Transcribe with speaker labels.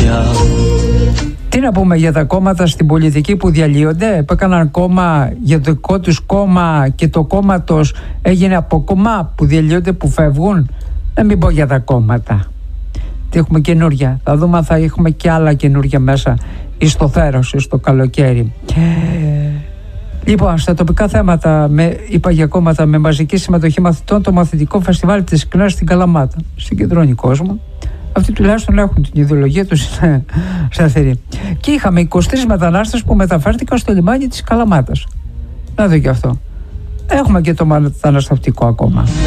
Speaker 1: Τι να πούμε για τα κόμματα στην πολιτική που διαλύονται, που έκαναν κόμμα για το δικό τους κόμμα και το κόμματος έγινε από κομμά, που διαλύονται, που φεύγουν. Να μην πω για τα κόμματα. Τι έχουμε καινούρια. Θα δούμε αν θα έχουμε και άλλα καινούρια μέσα εις το θέρος, εις το καλοκαίρι. Λοιπόν, στα τοπικά θέματα, είπα για κόμματα με μαζική συμμετοχή μαθητών, το μαθητικό φεστιβάλ της ΚΝΑΣ στην Καλαμάτα. Συγκεντρώνει κόσμο. Αυτοί τουλάχιστον έχουν την ιδεολογία τους σταθερή. Και είχαμε 23 μετανάστες που μεταφέρθηκαν στο λιμάνι της Καλαμάτας. Να δω και αυτό. Έχουμε και το μεταναστευτικό ακόμα.